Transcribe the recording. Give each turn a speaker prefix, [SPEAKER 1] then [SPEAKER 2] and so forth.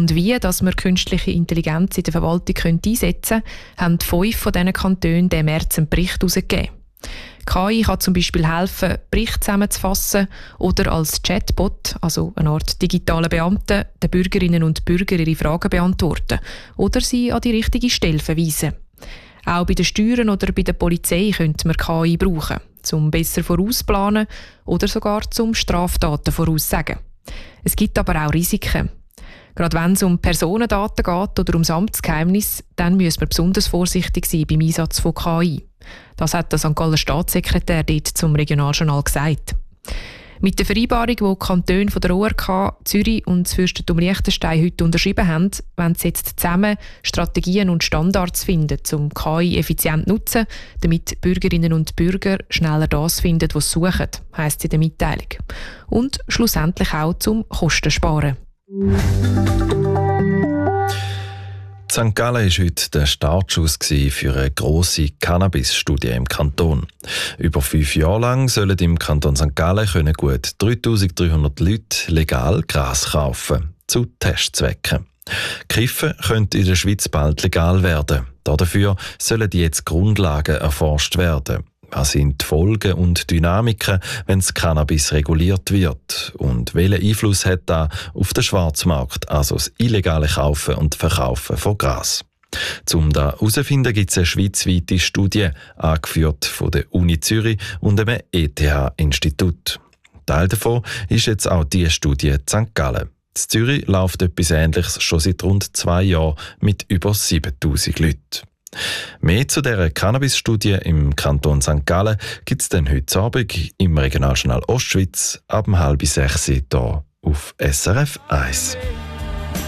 [SPEAKER 1] und wie dass wir künstliche Intelligenz in der Verwaltung einsetzen können, haben 5 von diesen Kantonen im März einen Bericht herausgegeben. KI kann zum Beispiel helfen, Berichte zusammenzufassen oder als Chatbot, also eine Art digitaler Beamte, den Bürgerinnen und Bürgern ihre Fragen beantworten oder sie an die richtige Stelle verweisen. Auch bei den Steuern oder bei der Polizei könnte man KI brauchen, um besser vorausplanen oder sogar zum Straftaten voraussagen. Es gibt aber auch Risiken. Gerade wenn es um Personendaten geht oder ums Amtsgeheimnis, dann muss man besonders vorsichtig sein beim Einsatz von KI. Das hat der St. Galler Staatssekretär dort zum Regionaljournal gesagt. Mit der Vereinbarung, die die Kantone von der ORK, Zürich und das Fürstentum Liechtenstein heute unterschrieben haben, wollen sie jetzt zusammen Strategien und Standards finden, um KI effizient zu nutzen, damit Bürgerinnen und Bürger schneller das finden, was sie suchen, heisst es in der Mitteilung. Und schlussendlich auch zum Kosten sparen.
[SPEAKER 2] St. Gallen war heute der Startschuss für eine grosse Cannabis-Studie im Kanton. Über 5 Jahre lang sollen im Kanton St. Gallen gut 3300 Leute legal Gras kaufen, zu Testzwecken. Kiffen könnte in der Schweiz bald legal werden. Dafür sollen jetzt Grundlagen erforscht werden. Was sind die Folgen und Dynamiken, wenn das Cannabis reguliert wird? Und welchen Einfluss hat das auf den Schwarzmarkt, also das illegale Kaufen und Verkaufen von Gras? Um das herauszufinden, gibt es eine schweizweite Studie, angeführt von der Uni Zürich und einem ETH-Institut. Teil davon ist jetzt auch diese Studie in St. Gallen. In Zürich läuft etwas Ähnliches schon seit rund 2 Jahren mit über 7000 Leuten. Mehr zu dieser Cannabis-Studie im Kanton St. Gallen gibt es dann heute Abend im Regionaljournal Ostschweiz ab 5:30 hier auf SRF 1.